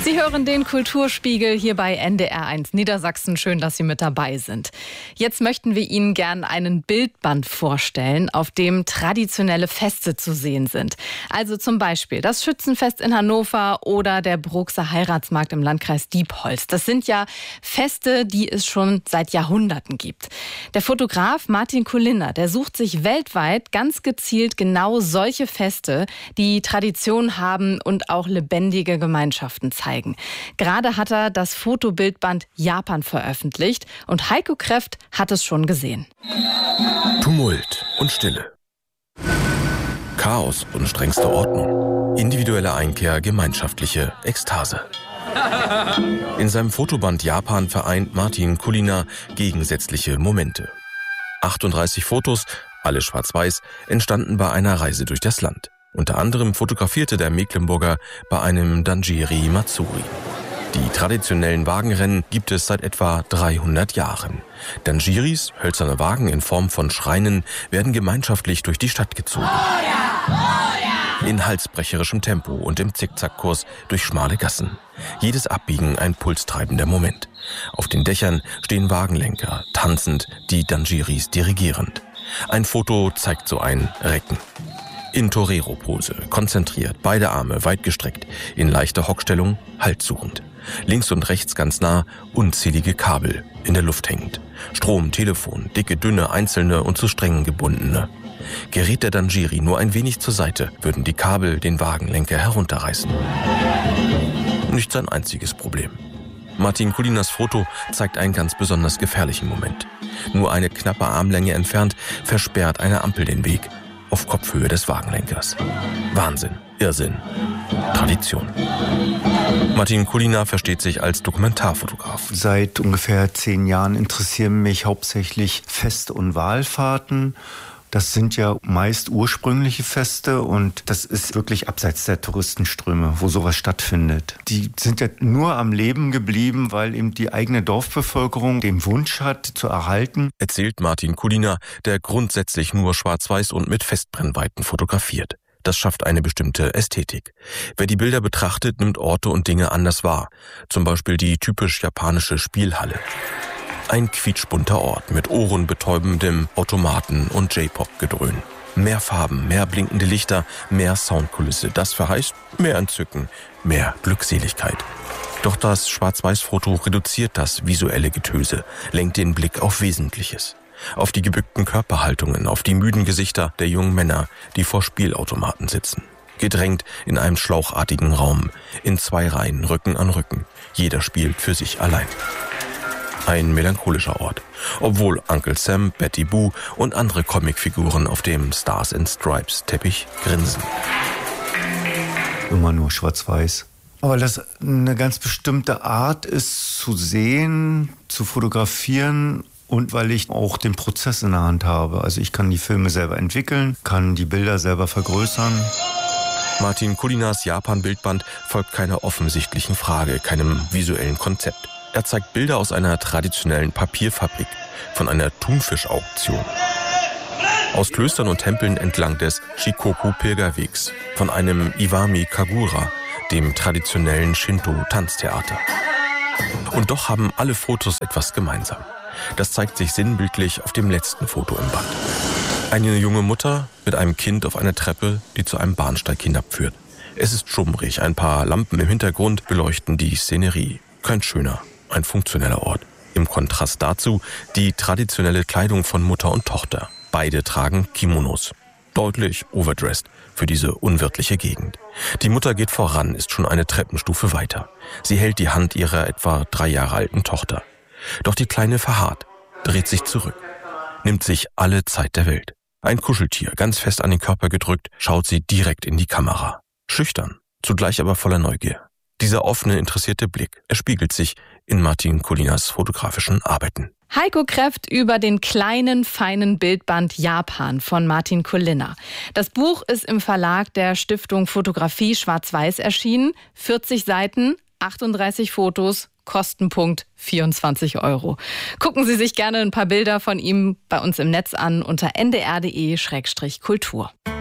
Sie hören den Kulturspiegel hier bei NDR1 Niedersachsen. Schön, dass Sie mit dabei sind. Jetzt möchten wir Ihnen gern einen Bildband vorstellen, auf dem traditionelle Feste zu sehen sind. Also zum Beispiel das Schützenfest in Hannover oder der Bruxer Heiratsmarkt im Landkreis Diepholz. Das sind ja Feste, die es schon seit Jahrhunderten gibt. Der Fotograf Martin Kulliner, der sucht sich weltweit ganz gezielt genau solche Feste, die Tradition haben und auch lebendige Gemeinschaften zeigen. Gerade hat er das Fotobildband Japan veröffentlicht und Heiko Kreft hat es schon gesehen. Tumult und Stille. Chaos und strengste Ordnung. Individuelle Einkehr, gemeinschaftliche Ekstase. In seinem Fotoband Japan vereint Martin Kulliner gegensätzliche Momente. 38 Fotos, alle schwarz-weiß, entstanden bei einer Reise durch das Land. Unter anderem fotografierte der Mecklenburger bei einem Danjiri Matsuri. Die traditionellen Wagenrennen gibt es seit etwa 300 Jahren. Danjiris, hölzerne Wagen in Form von Schreinen, werden gemeinschaftlich durch die Stadt gezogen. In halsbrecherischem Tempo und im Zickzackkurs durch schmale Gassen. Jedes Abbiegen ein pulstreibender Moment. Auf den Dächern stehen Wagenlenker, tanzend, die Danjiris dirigierend. Ein Foto zeigt so ein Recken. In Torero-Pose, konzentriert, beide Arme weit gestreckt, in leichter Hockstellung, haltsuchend. Links und rechts ganz nah, unzählige Kabel, in der Luft hängend. Strom, Telefon, dicke, dünne, einzelne und zu Strängen gebundene. Gerät der Danjiri nur ein wenig zur Seite, würden die Kabel den Wagenlenker herunterreißen. Nicht sein einziges Problem. Martin Kulliners Foto zeigt einen ganz besonders gefährlichen Moment. Nur eine knappe Armlänge entfernt versperrt eine Ampel den Weg. Auf Kopfhöhe des Wagenlenkers. Wahnsinn, Irrsinn, Tradition. Martin Kulliner versteht sich als Dokumentarfotograf. Seit ungefähr 10 Jahren interessieren mich hauptsächlich Feste und Wallfahrten. Das sind ja meist ursprüngliche Feste und das ist wirklich abseits der Touristenströme, wo sowas stattfindet. Die sind ja nur am Leben geblieben, weil eben die eigene Dorfbevölkerung den Wunsch hat, zu erhalten. Erzählt Martin Kulliner, der grundsätzlich nur schwarz-weiß und mit Festbrennweiten fotografiert. Das schafft eine bestimmte Ästhetik. Wer die Bilder betrachtet, nimmt Orte und Dinge anders wahr. Zum Beispiel die typisch japanische Spielhalle. Ein quietschbunter Ort mit ohrenbetäubendem Automaten und J-Pop-Gedröhn. Mehr Farben, mehr blinkende Lichter, mehr Soundkulisse. Das verheißt mehr Entzücken, mehr Glückseligkeit. Doch das Schwarz-Weiß-Foto reduziert das visuelle Getöse, lenkt den Blick auf Wesentliches. Auf die gebückten Körperhaltungen, auf die müden Gesichter der jungen Männer, die vor Spielautomaten sitzen. Gedrängt in einem schlauchartigen Raum, in 2 Reihen, Rücken an Rücken. Jeder spielt für sich allein. Ein melancholischer Ort, obwohl Uncle Sam, Betty Boo und andere Comicfiguren auf dem Stars and Stripes Teppich grinsen. Immer nur schwarz-weiß. Aber das eine ganz bestimmte Art ist, zu sehen, zu fotografieren und weil ich auch den Prozess in der Hand habe. Also ich kann die Filme selber entwickeln, kann die Bilder selber vergrößern. Martin Kulliners Japan-Bildband folgt keiner offensichtlichen Frage, keinem visuellen Konzept. Er zeigt Bilder aus einer traditionellen Papierfabrik, von einer Thunfischauktion, aus Klöstern und Tempeln entlang des Shikoku-Pilgerwegs, von einem Iwami Kagura, dem traditionellen Shinto-Tanztheater. Und doch haben alle Fotos etwas gemeinsam. Das zeigt sich sinnbildlich auf dem letzten Foto im Band. Eine junge Mutter mit einem Kind auf einer Treppe, die zu einem Bahnsteig hinabführt. Es ist schummrig, ein paar Lampen im Hintergrund beleuchten die Szenerie. Kein schöner, ein funktioneller Ort. Im Kontrast dazu die traditionelle Kleidung von Mutter und Tochter. Beide tragen Kimonos. Deutlich overdressed für diese unwirtliche Gegend. Die Mutter geht voran, ist schon eine Treppenstufe weiter. Sie hält die Hand ihrer etwa 3 Jahre alten Tochter. Doch die Kleine verharrt, dreht sich zurück, nimmt sich alle Zeit der Welt. Ein Kuscheltier, ganz fest an den Körper gedrückt, schaut sie direkt in die Kamera. Schüchtern, zugleich aber voller Neugier. Dieser offene, interessierte Blick, er spiegelt sich in Martin Kulliners fotografischen Arbeiten. Heiko Kreft über den kleinen, feinen Bildband Japan von Martin Kulliner. Das Buch ist im Verlag der Stiftung Fotografie Schwarz-Weiß erschienen. 40 Seiten, 38 Fotos, Kostenpunkt 24 €. Gucken Sie sich gerne ein paar Bilder von ihm bei uns im Netz an unter ndr.de/kultur.